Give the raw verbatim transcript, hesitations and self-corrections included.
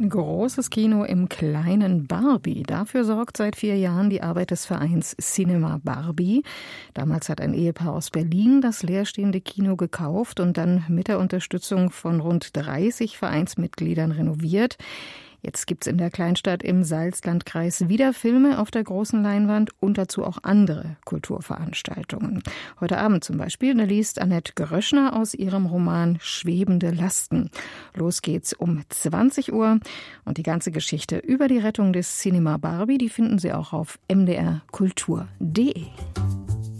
Großes Kino im kleinen Barbie. Dafür sorgt seit vier Jahren die Arbeit des Vereins Cinema Barbie. Damals hat ein Ehepaar aus Berlin das leerstehende Kino gekauft und dann mit der Unterstützung von rund dreißig Vereinsmitgliedern renoviert. Jetzt gibt's in der Kleinstadt im Salzlandkreis wieder Filme auf der großen Leinwand und dazu auch andere Kulturveranstaltungen. Heute Abend zum Beispiel, da liest Annette Gröschner aus ihrem Roman Schwebende Lasten. Los geht's um zwanzig Uhr und die ganze Geschichte über die Rettung des Cinema Barbie, die finden Sie auch auf m d r kultur punkt d e.